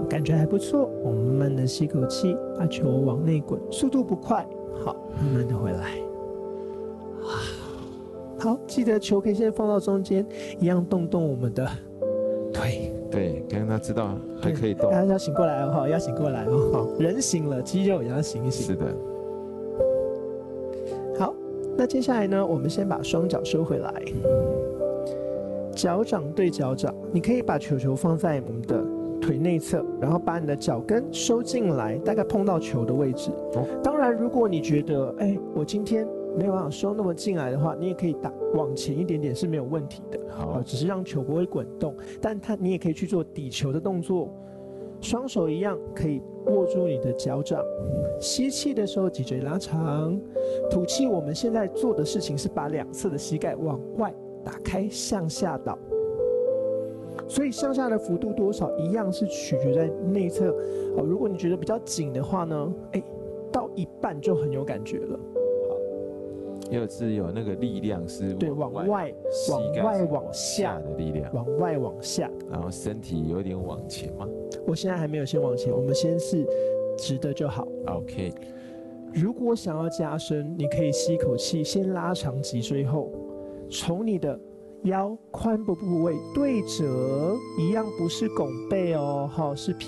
感觉还不错。我们慢慢的吸口气，把球往内滚，速度不快。好，慢慢的回来。好，记得球可以先放到中间，一样动动我们的腿。 对，刚刚他知道还可以动。 要醒过来哦，要醒过来哦。人醒了，肌肉也要醒一醒。 是的。 好，那接下来呢，我们先把双脚收回来，脚掌对脚掌，你可以把球放在我们的腿内侧，然后把你的脚跟收进来，大概碰到球的位置。当然，如果你觉得，我今天没有办法收那么进来的话，你也可以打往前一点点是没有问题的。 好， 只是让球不会滚动，但你也可以去做抵球的动作，双手一样可以握住你的脚掌，吸气的时候脊椎拉长，吐气。我们现在做的事情是把两侧的膝盖往外打开，向下倒。所以向下的幅度多少一样是取决在内侧。如果你觉得比较紧的话呢，到一半就很有感觉了。 又是有那个力量是对，往外往下的力量， 往外往下， 然后身体有点往前吗？ 我现在还没有先往前，我们先是直的就好。 OK。 如果想要加深，你可以吸一口气，先拉长脊椎后，从你的腰髋部部位对折，一样不是拱背哦，是